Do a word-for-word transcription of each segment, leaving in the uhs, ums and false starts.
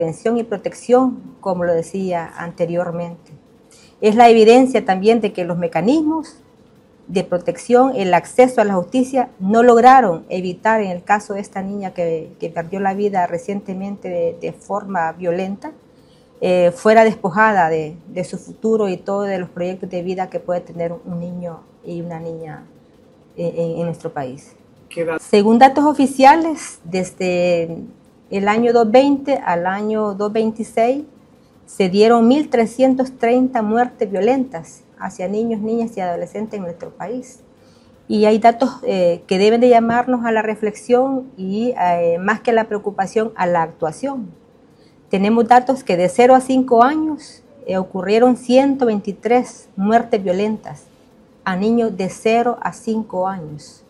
prevención y protección, como lo decía anteriormente. Es la evidencia también de que los mecanismos de protección, el acceso a la justicia, no lograron evitar, en el caso de esta niña que, que perdió la vida recientemente de, de forma violenta, eh, fuera despojada de, de su futuro y todos de los proyectos de vida que puede tener un niño y una niña en, en nuestro país. Según datos oficiales, desde el año dos mil veinte al año dos mil veintiséis, se dieron mil trescientas treinta muertes violentas hacia niños, niñas y adolescentes en nuestro país. Y hay datos eh, que deben de llamarnos a la reflexión y eh, más que a la preocupación, a la actuación. Tenemos datos que de cero a cinco años eh, ocurrieron ciento veintitrés muertes violentas a niños de cero a cinco años.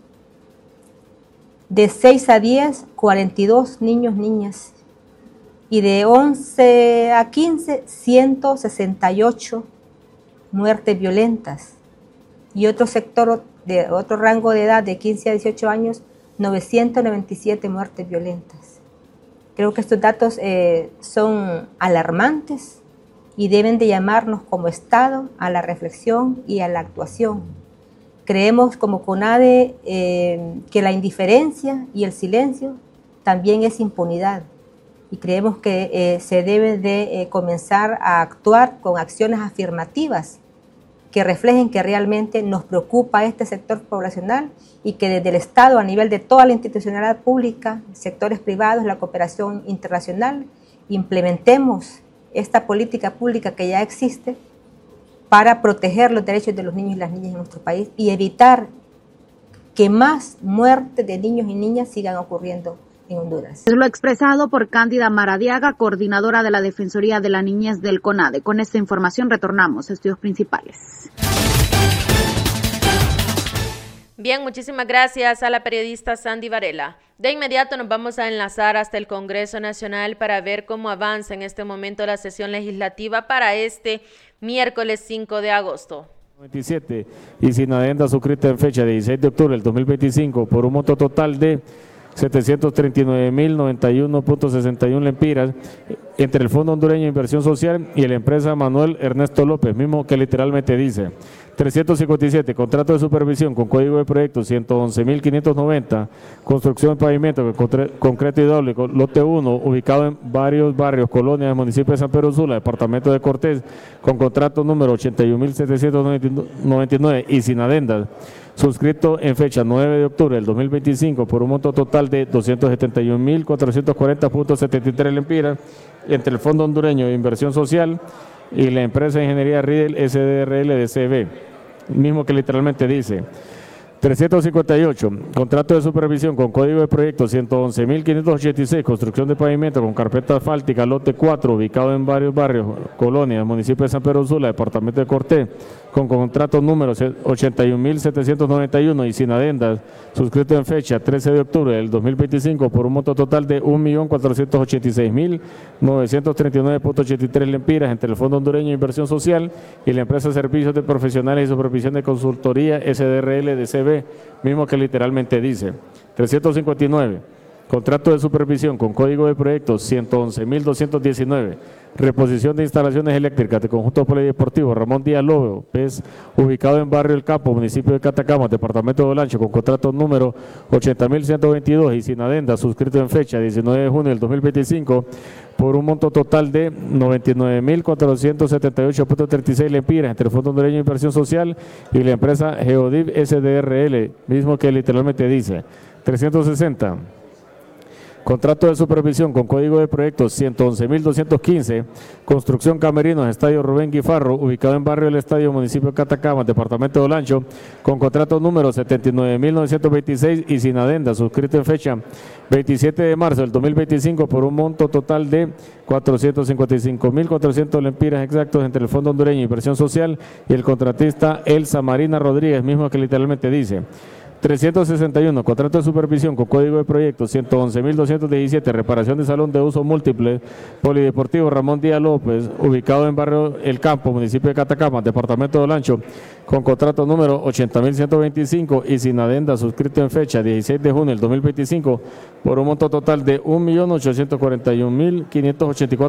De seis a diez, cuarenta y dos niños, niñas. Y de once a quince, ciento sesenta y ocho muertes violentas. Y otro sector, de otro rango de edad de quince a dieciocho años, novecientas noventa y siete muertes violentas. Creo que estos datos eh, son alarmantes y deben de llamarnos como Estado a la reflexión y a la actuación. Creemos como CONADE eh, que la indiferencia y el silencio también es impunidad. Y creemos que eh, se debe de eh, comenzar a actuar con acciones afirmativas que reflejen que realmente nos preocupa este sector poblacional y que desde el Estado, a nivel de toda la institucionalidad pública, sectores privados, la cooperación internacional, implementemos esta política pública que ya existe para proteger los derechos de los niños y las niñas en nuestro país y evitar que más muertes de niños y niñas sigan ocurriendo en Honduras. Es lo expresado por Cándida Maradiaga, coordinadora de la Defensoría de la Niñez del CONADE. Con esta información retornamos a estudios principales. Bien, muchísimas gracias a la periodista Sandy Varela. De inmediato nos vamos a enlazar hasta el Congreso Nacional para ver cómo avanza en este momento la sesión legislativa para este miércoles cinco de agosto. veintisiete y sin adenda suscrita en fecha de dieciséis de octubre del dos mil veinticinco por un monto total de setecientos treinta y nueve mil noventa y uno punto sesenta y uno lempiras entre el Fondo Hondureño de Inversión Social y la empresa Manuel Ernesto López, mismo que literalmente dice trescientos cincuenta y siete, contrato de supervisión con código de proyecto ciento once mil quinientos noventa, construcción de pavimento con concreto hidráulico, lote uno, ubicado en varios barrios, colonias del municipio de San Pedro Sula, departamento de Cortés, con contrato número ochenta y un mil setecientos noventa y nueve y sin adendas, suscrito en fecha nueve de octubre del dos mil veinticinco por un monto total de doscientos setenta y un mil cuatrocientos cuarenta punto setenta y tres lempiras entre el Fondo Hondureño de Inversión Social y la empresa de Ingeniería Riedel S D R L de C B, mismo que literalmente dice trescientos cincuenta y ocho, contrato de supervisión con código de proyecto ciento once mil quinientos ochenta y seis, construcción de pavimento con carpeta asfáltica, lote cuatro, ubicado en varios barrios, colonias, municipio de San Pedro Sula, departamento de Cortés, con contrato número ochenta y un mil setecientos noventa y uno y sin adendas, suscrito en fecha trece de octubre del dos mil veinticinco por un monto total de un millón cuatrocientos ochenta y seis mil novecientos treinta y nueve punto ochenta y tres lempiras entre el Fondo Hondureño de Inversión Social y la empresa Servicios de Profesionales y Supervisión de Consultoría S D R L de C B, mismo que literalmente dice trescientos cincuenta y nueve, contrato de supervisión con código de proyecto ciento once mil doscientos diecinueve, reposición de instalaciones eléctricas de conjunto polideportivo Ramón Díaz López, ubicado en Barrio El Campo, municipio de Catacamas, departamento de Olancho, con contrato número ochenta mil ciento veintidós y sin adenda, suscrito en fecha diecinueve de junio del dos mil veinticinco por un monto total de noventa y nueve mil cuatrocientos setenta y ocho punto treinta y seis lempiras entre el Fondo Hondureño de Inversión Social y la empresa Geodiv S D R L, mismo que literalmente dice trescientos sesenta. Contrato de supervisión con código de proyecto ciento once mil doscientos quince, construcción camerinos, Estadio Rubén Guifarro, ubicado en Barrio del Estadio, municipio de Catacamas, departamento de Olancho, con contrato número setenta y nueve mil novecientos veintiséis y sin adenda, suscrito en fecha veintisiete de marzo del dos mil veinticinco por un monto total de cuatrocientos cincuenta y cinco mil cuatrocientos lempiras exactos entre el Fondo Hondureño de Inversión Social y el contratista Elsa Marina Rodríguez, mismo que literalmente dice trescientos sesenta y uno, contrato de supervisión con código de proyecto ciento once mil doscientos diecisiete, reparación de salón de uso múltiple, polideportivo Ramón Díaz López, ubicado en Barrio El Campo, municipio de Catacamas, departamento de Olancho, con contrato número ochenta mil ciento veinticinco y sin adenda, suscrito en fecha dieciséis de junio del dos mil veinticinco por un monto total de un millón ochocientos cuarenta y un mil quinientos ochenta y cuatro